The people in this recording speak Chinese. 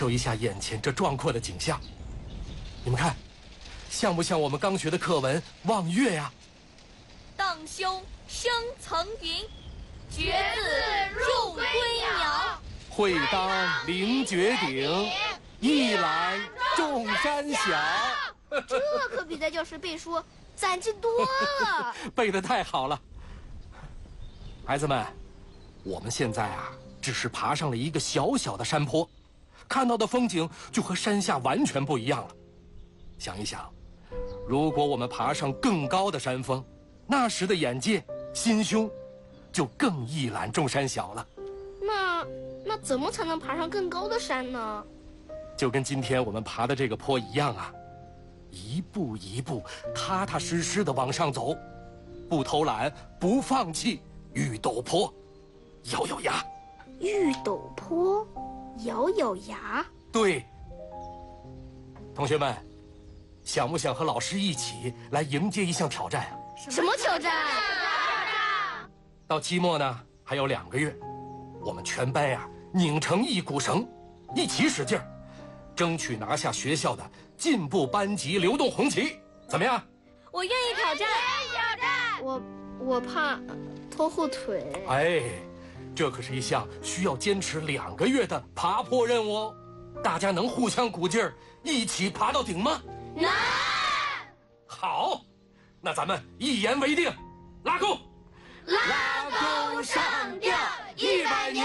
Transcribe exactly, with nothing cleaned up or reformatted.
受一下眼前这壮阔的景象。你们看，像不像我们刚学的课文《望月》呀？ 荡胸生层云，决眦入归鸟。 会当凌绝顶，一览众山小。 这可比在教室背书攒劲多了。 背得太好了，孩子们，我们现在啊，只是爬上了一个小小的山坡，看到的风景就和山下完全不一样了。想一想，如果我们爬上更高的山峰，那时的眼界、心胸，就更一览众山小了。 那那怎么才能爬上更高的山呢？ 就跟今天我们爬的这个坡一样啊，一步一步踏踏实实的往上走，不偷懒，不放弃，遇陡坡，咬咬牙。 遇陡坡，咬咬牙。 对，同学们，想不想和老师一起来迎接一项挑战啊？ 什么挑战？ 到期末呢，还有两个月，我们全班呀、啊、拧成一股绳，一起使劲儿，争取拿下学校的进步班级流动红旗，怎么样？ 我愿意挑战。 我我怕拖后腿。 哎，这可是一项需要坚持两个月的爬坡任务哦。大家能互相鼓劲儿，一起爬到顶吗？ 能。 好，那咱们一言为定，拉钩。 拉钩上吊一百年。